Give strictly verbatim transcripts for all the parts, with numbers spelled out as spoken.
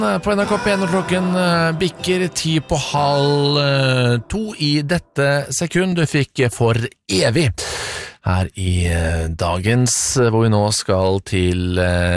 På N R K P når klokken bikker ti på halv to i dette sekund. Du fikk For evig her i dagens, hvor vi nå skal til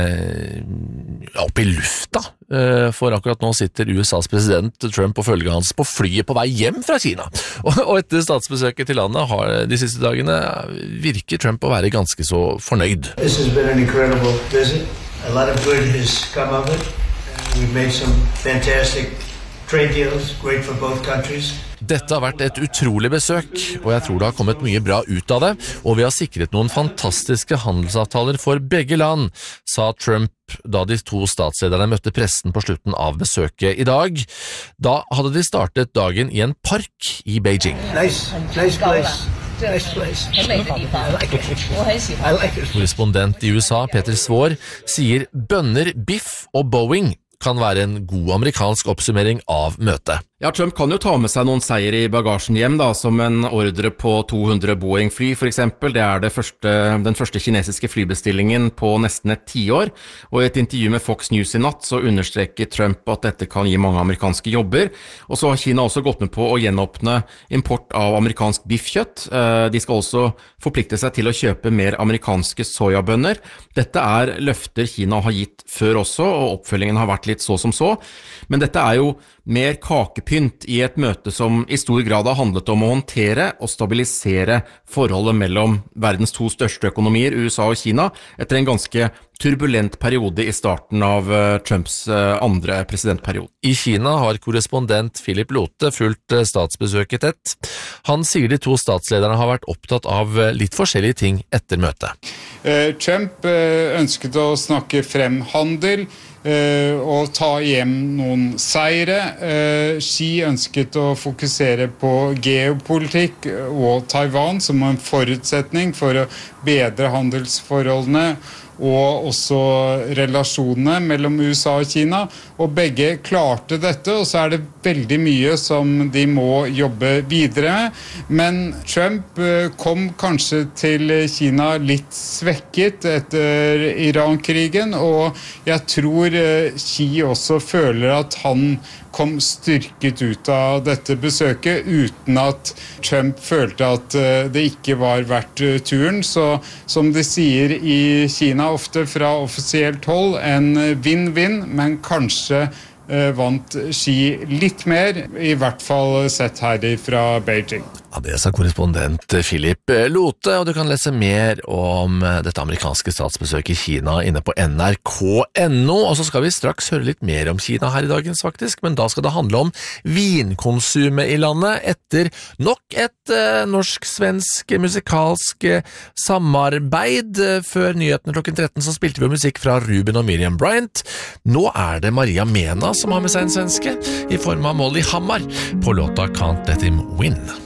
ja, opp i lufta. For akkurat nå sitter U S A's president Trump og følger hans på flyet på vei hjem fra Kina. Og etter statsbesøket til landet har de siste dagene virker Trump å være ganske så fornøyd. This has been an incredible visit. A lot of good has come of it. We've made some fantastic trade deals, great for both countries. Dette har vært et utrolig besøk, og jeg tror det har kommet mye bra ut av det, og vi har sikret noen fantastiske handelsavtaler for begge land, sa Trump da de to statslederne møtte pressen på slutten av besøket i dag. Da hadde de startet dagen i en park i Beijing. Nice, nice place. Nice place. I like it. I like it. Korrespondent i U S A, Peter Svår, sier bønner, biff og Boeing kan være en god amerikansk oppsummering av møtet. Ja, Trump kan jo ta med seg noen seier i bagasjen hjem da, som en ordre på to hundre Boeing-fly for eksempel. Det er det første, den første kinesiske flybestillingen på nesten et tiår, og i et intervju med Fox News i natt så understreker Trump at dette kan gi mange amerikanske jobber, og så har Kina også gått med på å gjenåpne import av amerikansk biffkjøtt. De skal også forplikte seg til å kjøpe mer amerikanske sojabønner. Dette er løfter Kina har gitt før også, og oppfølgingen har vært litt så som så, men dette er jo mer kakepynt i et møte som i stor grad har handlet om å håndtere og stabilisere forholdet mellom verdens to største økonomier, U S A og Kina, etter en ganske turbulent periode i starten av Trumps andre presidentperiode. I Kina har korrespondent Philip Lote fulgt statsbesøket tett. Han sier de to statslederne har vært opptatt av litt forskjellige ting etter møtet. Trump ønsket å snakke frem handel, Uh, og ta hjem noen seire. Uh, Xi ønsket å fokusere på geopolitikk og Taiwan som en forutsetning for å bedre handelsforholdene og også relasjonene mellom U S A og Kina, og begge klarte dette, og så er det veldig mye som de må jobbe videre med, men Trump kom kanskje til Kina litt svekket etter Iran-krigen, og jeg tror Xi også føler at han kom styrket ut av dette besøket uten at Trump følte at det ikke var verdt turen. Så som de sier i Kina ofte fra offisielt hold, en vinn-vinn, men kanskje vant Xi litt mer, i hvert fall sett her fra Beijing. Ja, det sa korrespondent Philip Lote, og du kan lese mer om dette amerikanske statsbesøket i Kina inne på N R K punktum no, og så skal vi straks høre litt mer om Kina her i dagens faktisk, men da skal det handle om vinkonsumet i landet etter nok et eh, norsk-svensk musikalsk samarbeid. Før nyhetene klokken tretten så spilte vi musikk fra Ruben og Miriam Bryant. Nå er det Maria Mena som har med seg en svenske i form av Molly Hammar på låta Can't Let Him Win.